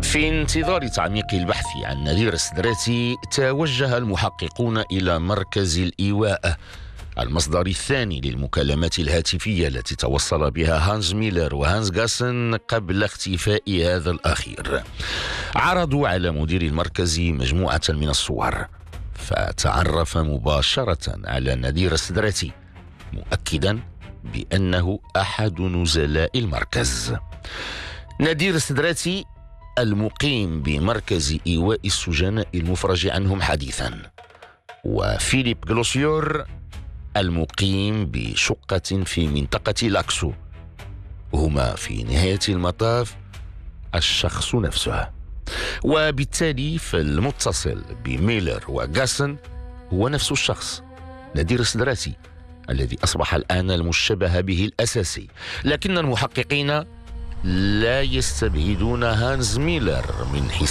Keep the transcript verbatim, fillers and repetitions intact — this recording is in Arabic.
في انتظار تعميق البحث عن نذير السدراتي، توجه المحققون إلى مركز الإيواء، المصدر الثاني للمكالمات الهاتفية التي توصل بها هانز ميلر وهانز غاسن قبل اختفاء هذا الأخير. عرضوا على مدير المركز مجموعة من الصور، فتعرف مباشرة على نذير السدراتي، مؤكدا بأنه أحد نزلاء المركز. نذير السدراتي المقيم بمركز إيواء السجناء المفرج عنهم حديثا، وفيليب غلوسيور المقيم بشقة في منطقة لاكسو، هما في نهاية المطاف الشخص نفسه. وبالتالي فالمتصل بميلر وغاسن هو نفس الشخص، نذير السدراتي، الذي أصبح الآن المشتبه به الأساسي. لكن المحققين لا يستبعدون هانز ميلر من حساب